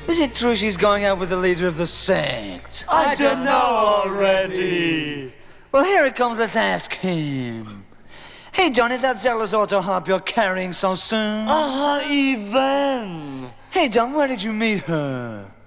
Is it true she's going out with the leader of the sect? I don't know already. Well, here it comes. Let's ask him. Hey, John, is that Zealous auto harp you're carrying so soon? Even. Hey, John, where did you meet her?